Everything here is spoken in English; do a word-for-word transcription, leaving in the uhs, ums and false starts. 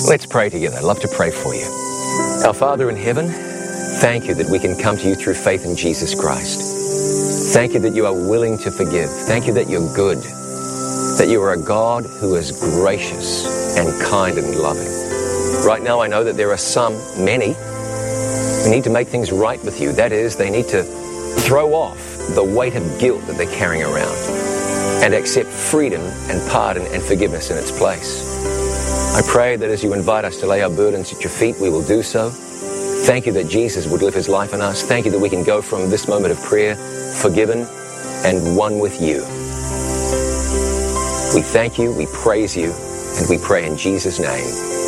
Let's pray together. I'd love to pray for you. Our Father in heaven, thank you that we can come to you through faith in Jesus Christ. Thank you that you are willing to forgive. Thank you that you're good, that you are a God who is gracious and kind and loving. Right now I know that there are some, many, who need to make things right with you. That is, they need to throw off the weight of guilt that they're carrying around and accept freedom and pardon and forgiveness in its place. I pray that as you invite us to lay our burdens at your feet, we will do so. Thank you that Jesus would live his life in us. Thank you that we can go from this moment of prayer forgiven and one with you. We thank you, we praise you, and we pray in Jesus' name.